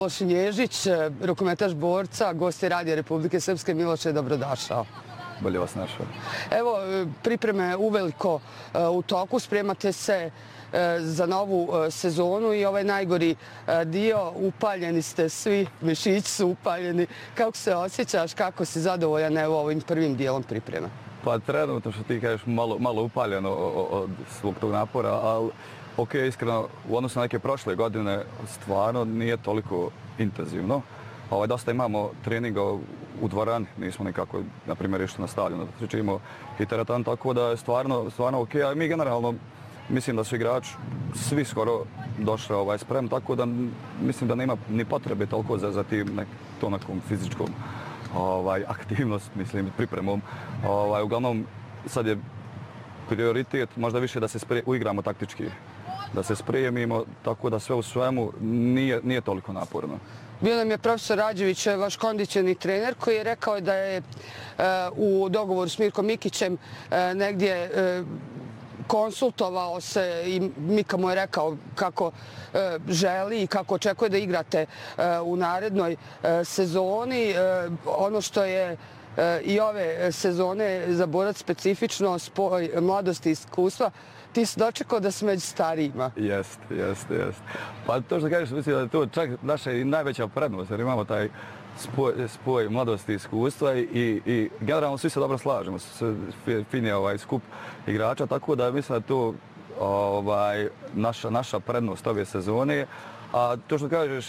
Miloš Nježić, rukometaš Borca, gost je Radija Republike Srpske. Miloše, dobrodošao. Bolje vas našao. Evo, pripreme uveliko u toku, spremate se za novu sezonu i ovaj najgori dio, upaljeni ste svi, mišići su upaljeni. Kako se osjećaš, kako si zadovoljan ovim prvim dijelom pripreme? Pa trenutno što ti kažeš malo upaljeno od svog tog napora, ali ok, iskreno, u odnosu na neke prošle godine stvarno nije toliko intenzivno. Dosta imamo treninga u dvorani, nismo nikako, na primjer, išli na stadion, da trčimo i teretan, tako da je stvarno ok. A mi generalno, mislim da su igrači svi skoro došli spremni, tako da mislim da nema ni potrebe toliko za tom nekom fizičkom aktivnost, mislim, pripremom. Uglavnom, sad je prioritet možda više da se uigramo taktički, da se spremimo, tako da sve u svemu nije toliko naporno. Bio nam je profesor Rađević, vaš kondicioni trener, koji je rekao da je u dogovoru s Mirkom Mikićem negdje konsultovao se i Mika mu je rekao kako želi i kako očekuje da igrate u narednoj sezoni. Ono što je i ove sezone za Borac specifično, spoj mladosti i iskustva, ti si dočekao da si među starijima. Jeste. Pa to što kažeš, mislim da je to čak naša i najveća prednost, jer imamo taj spoj mladosti i iskustva i generalno svi se dobro slažemo, fin je skup igrača, tako da mislim da je to naša prednost ove sezone. A to što kažeš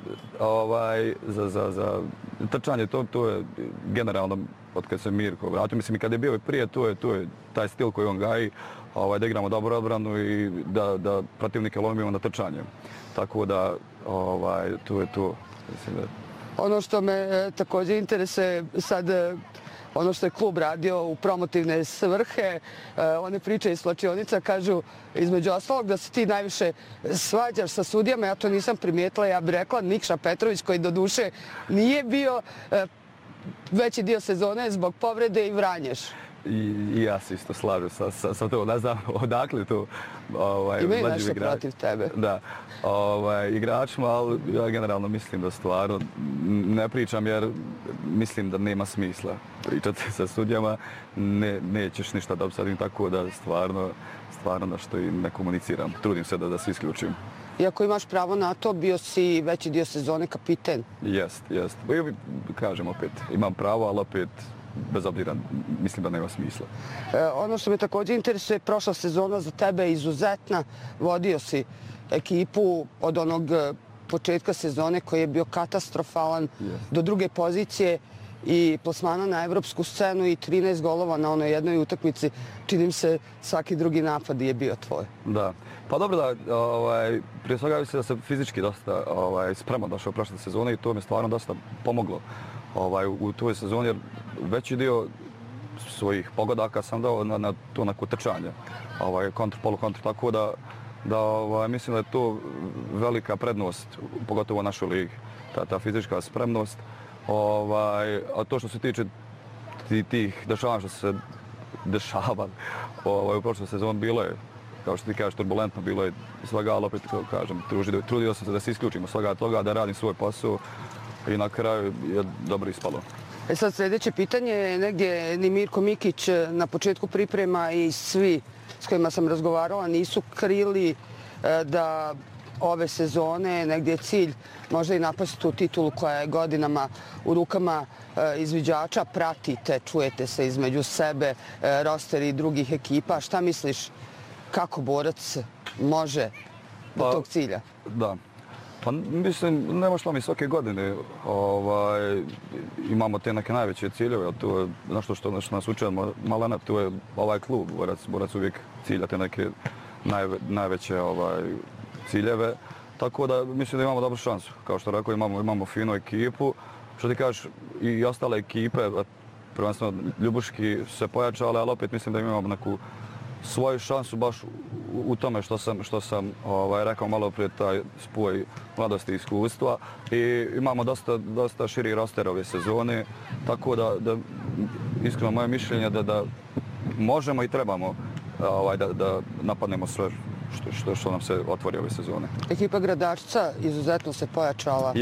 za trčanje, to je generalno od kad se Mirko vratio. Mislim, i kad je bio i prije, to je taj stil koji on gaji, da igramo dobro odbranu i da protivnike lomimo na trčanje. Tako da, to je to. Ono što me također interesuje sad, ono što je klub radio u promotivne svrhe, one priče iz slačionica kažu između ostalog da se ti najviše svađaš sa sudijama. Ja to nisam primijetila, ja bih rekla Nikša Petrović, koji do duše nije bio veći dio sezone zbog povrede, i Vranješ. I ja se isto slažem sa to, ne znam odakle to imaju nešto protiv tebe. Da, igračima, ali ja generalno mislim da stvarno ne pričam jer mislim da nema smisla pričati sa sudijama, nećeš ništa da obsadim, tako da stvarno da što i ne komuniciram, trudim se da se isključim. Iako imaš pravo na to, bio si veći dio sezone kapiten. Jest. Kažem opet, imam pravo, ali opet bez obzira, mislim da nema smisla. Ono što me također interesuje, prošla sezona za tebe je izuzetna. Vodio si ekipu od onog početka sezone koji je bio katastrofalan do druge pozicije i plasmana na evropsku scenu i 13 golova na onoj jednoj utakmici. Činim se svaki drugi napad je bio tvoj. Da. Pa dobro da, prije svega mislim da se fizički dosta spremno došao u prošle sezone i to mi je stvarno dosta pomoglo u toj sezoni, jer veći dio svojih pogodaka sam dao na to neko trčanje, polukontru, tako da mislim da je to velika prednost, pogotovo u našoj ligi, ta fizička spremnost. A to što se tiče tih dešavanja što se dešava u prošloj sezoni, bilo je, kao što ti kažeš, turbulentno, bilo je svega, ali opet kažem, trudio sam se da se isključimo svega toga, da radim svoj posao i na kraju je dobro ispalo. Sad sljedeće pitanje je negdje ni Mirko Mikić na početku priprema i svi s kojima sam razgovarala nisu krili da ove sezone negdje je cilj možda i napasti tu titulu koja je godinama u rukama izviđača. Pratite, čujete se između sebe, rosteri i drugih ekipa. Šta misliš kako Borac može do tog cilja? Da. Pa mislim, nema što mi svake godine imamo te neke najveće ciljeve, to je nešto što nas uče malena, to je ovaj klub, Borac uvijek cilja te neke najveće ciljeve, tako da mislim da imamo dobru šansu. Kao što rekao, imamo finu ekipu, što ti kažeš i ostale ekipe, prvenstveno Ljubuški se pojačale, ali opet mislim da imamo neku svoju šansu baš u tome što sam rekao malo prije, taj spoj mladosti i iskustva, i imamo dosta širi roster ove sezone, tako da iskreno moje mišljenje da možemo i trebamo da napadnemo sve što nam se otvori ove sezone. Ekipa Gradačca izuzetno se pojačala